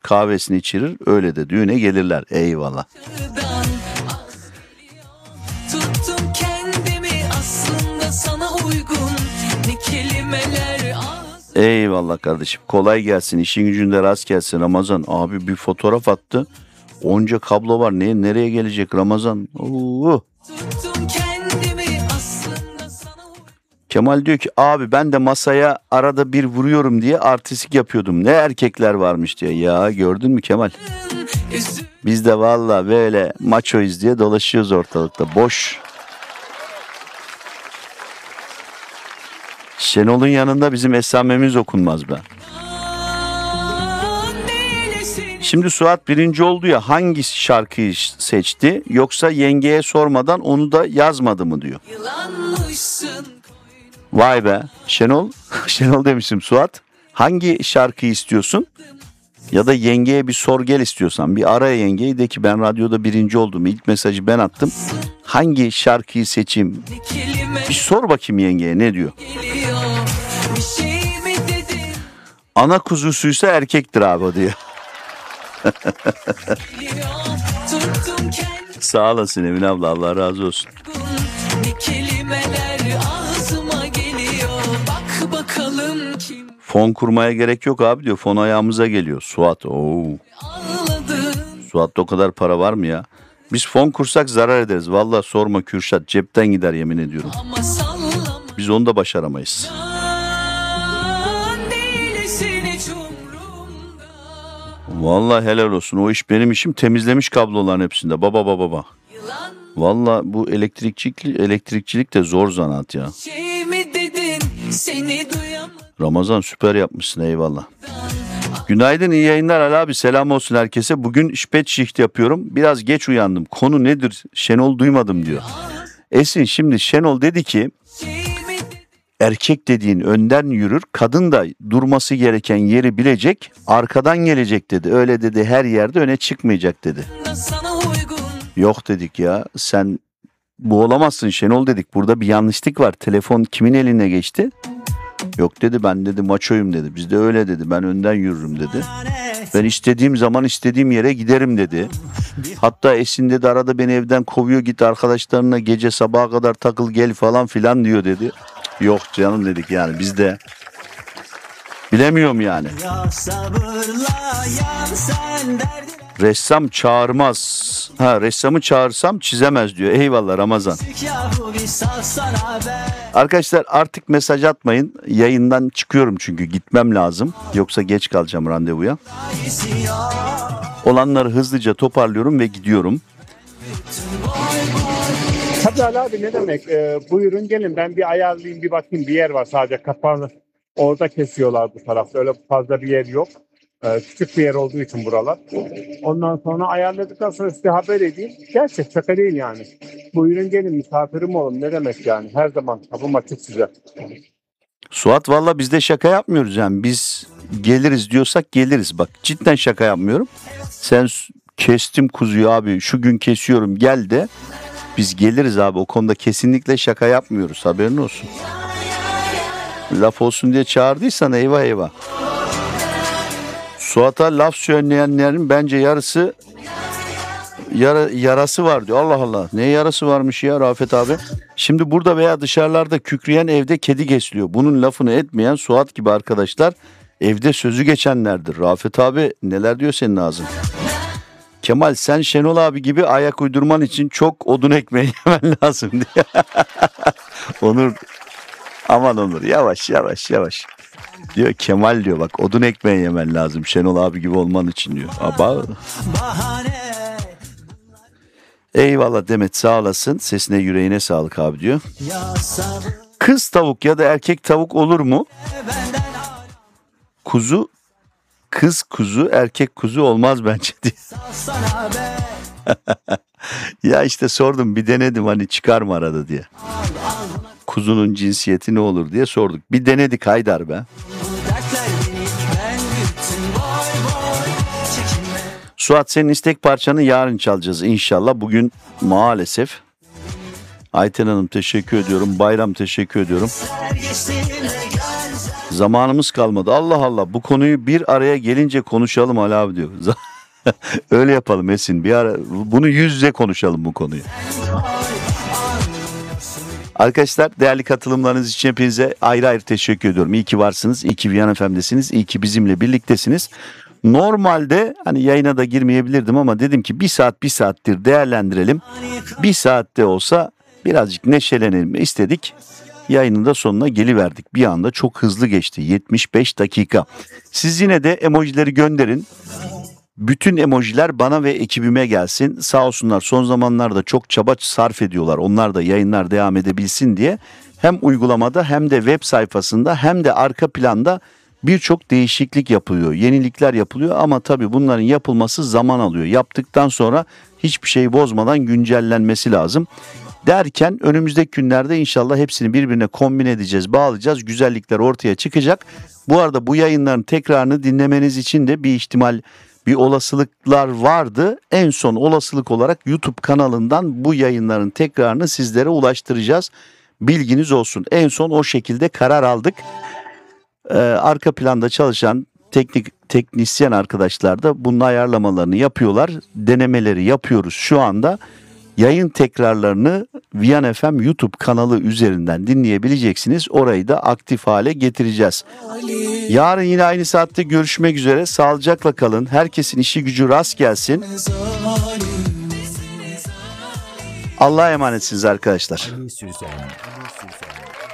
kahvesini içirir, öyle de düğüne gelirler. Eyvallah. Tuttum kendimi aslında sana uygun. Ne kelimeler Eyvallah kardeşim. Kolay gelsin. İşin gücünde rast gelsin Ramazan. Abi bir fotoğraf attı. Onca kablo var. Nereye gelecek Ramazan? tuttum kendimi aslında sana uygun. Kemal diyor ki abi ben de masaya arada bir vuruyorum diye artistik yapıyordum. Ne erkekler varmış diye. Ya gördün mü Kemal? Biz de valla böyle maçoyuz diye dolaşıyoruz ortalıkta. Boş. Şenol'un yanında bizim esamemiz okunmaz be. Şimdi Suat birinci oldu ya, hangi şarkıyı seçti yoksa yengeye sormadan onu da yazmadı mı diyor. Vay be Şenol. Şenol demişim Suat. Hangi şarkıyı istiyorsun? Ya da yengeye bir sor gel istiyorsan. Bir ara yengeyi de ki ben radyoda birinci oldum. İlk mesajı ben attım. Hangi şarkıyı seçeyim? Bir sor bakayım yengeye ne diyor. Ana kuzusuysa erkektir abi diyor. Sağ olasın Emin abla, Allah razı olsun. Fon kurmaya gerek yok abi diyor. Fon ayağımıza geliyor. Suat. Suat'ta o kadar para var mı ya? Biz fon kursak zarar ederiz. Vallahi sorma Kürşat, cepten gider yemin ediyorum. Biz onu da başaramayız. Vallahi helal olsun. O iş benim işim. Temizlemiş kabloların hepsinde. Baba. Vallahi bu elektrikçilik de zor zanaat ya. Ramazan süper yapmışsın, eyvallah. Günaydın, iyi yayınlar Ali abi, selam olsun herkese. Bugün Spätschicht yapıyorum. Biraz geç uyandım. Konu nedir? Şenol duymadım diyor. Esin şimdi Şenol dedi ki erkek dediğin önden yürür, kadın da durması gereken yeri bilecek, arkadan gelecek dedi. Öyle dedi, her yerde öne çıkmayacak dedi. Yok dedik ya, sen bu olamazsın Şenol dedik. Burada bir yanlışlık var. Telefon kimin eline geçti? Yok dedi, ben dedi maçoyum dedi. Biz de öyle dedi, ben önden yürürüm dedi. Ben istediğim zaman istediğim yere giderim dedi. Hatta Esin dedi arada beni evden kovuyor, git arkadaşlarına gece sabaha kadar takıl gel falan filan diyor dedi. Yok canım dedik, yani biz de bilemiyorum yani. Ressam çağırmaz. Ressamı çağırsam çizemez diyor. Eyvallah Ramazan. Arkadaşlar artık mesaj atmayın. Yayından çıkıyorum çünkü gitmem lazım. Yoksa geç kalacağım randevuya. Olanları hızlıca toparlıyorum ve gidiyorum. Tabii Ali abi, ne demek? Buyurun gelin, ben bir ayarlayayım, bir bakayım, bir yer var sadece kapalı. Orada kesiyorlar bu tarafta. Öyle fazla bir yer yok. Küçük bir yer olduğu için buralar. Ondan sonra ayarladıktan sonra size haber edeyim. Gerçek şaka değil yani. Buyurun gelin, misafirim olun, ne demek yani. Her zaman kapım açık size. Suat valla biz de şaka yapmıyoruz yani. Biz geliriz diyorsak geliriz. Bak cidden şaka yapmıyorum. Sen kestim kuzuyu abi, şu gün kesiyorum gel de. Biz geliriz abi, o konuda kesinlikle şaka yapmıyoruz, haberin olsun. Laf olsun diye çağırdıysan eyvah. Suat'a laf söyleyenlerin bence yarası var diyor. Allah Allah, ne yarası varmış ya Rafet abi. Şimdi burada veya dışarılarda kükreyen evde kedi kesiliyor. Bunun lafını etmeyen Suat gibi arkadaşlar evde sözü geçenlerdir. Rafet abi neler diyor senin ağzın? Kemal sen Şenol abi gibi ayak uydurman için çok odun ekmeği yemen lazım diye. Onur, aman Onur yavaş. Diyor Kemal diyor, bak odun ekmeği yemen lazım Şenol abi gibi olman için diyor. Aba. Eyvallah Demet, sağ olasın, sesine yüreğine sağlık abi diyor. Kız tavuk ya da erkek tavuk olur mu? Kız kuzu erkek kuzu olmaz bence diye. Ya işte sordum, bir denedim hani çıkar mı arada diye. Kuzunun cinsiyeti ne olur diye sorduk. Bir denedik Haydar be. Suat senin istek parçanı yarın çalacağız inşallah. Bugün maalesef. Ayten Hanım teşekkür ediyorum. Bayram teşekkür ediyorum. Zamanımız kalmadı. Allah Allah, bu konuyu bir araya gelince konuşalım Ali abi diyor. Öyle yapalım Esin. Bir ara bunu yüz yüze konuşalım bu konuyu. Arkadaşlar, değerli katılımlarınız için hepinize ayrı ayrı teşekkür ediyorum. İyi ki varsınız, iyi ki Viyana FM'desiniz, iyi ki bizimle birliktesiniz. Normalde hani yayına da girmeyebilirdim ama dedim ki bir saattir değerlendirelim. Bir saatte olsa birazcık neşelenelim istedik. Yayının da sonuna geliverdik. Bir anda çok hızlı geçti. 75 dakika. Siz yine de emojileri gönderin. Bütün emojiler bana ve ekibime gelsin. Sağ olsunlar, son zamanlarda çok çaba sarf ediyorlar. Onlar da yayınlar devam edebilsin diye. Hem uygulamada hem de web sayfasında hem de arka planda birçok değişiklik yapılıyor. Yenilikler yapılıyor ama tabii bunların yapılması zaman alıyor. Yaptıktan sonra hiçbir şey bozmadan güncellenmesi lazım. Derken önümüzdeki günlerde inşallah hepsini birbirine kombin edeceğiz, bağlayacağız. Güzellikler ortaya çıkacak. Bu arada bu yayınların tekrarını dinlemeniz için de bir olasılıklar vardı. En son olasılık olarak YouTube kanalından bu yayınların tekrarını sizlere ulaştıracağız. Bilginiz olsun. En son o şekilde karar aldık. Arka planda çalışan teknisyen arkadaşlar da bunun ayarlamalarını yapıyorlar. Denemeleri yapıyoruz şu anda. Yayın tekrarlarını Viyana FM YouTube kanalı üzerinden dinleyebileceksiniz. Orayı da aktif hale getireceğiz. Yarın yine aynı saatte görüşmek üzere. Sağlıcakla kalın. Herkesin işi gücü rast gelsin. Allah'a emanetsiniz arkadaşlar. Ali Süzen.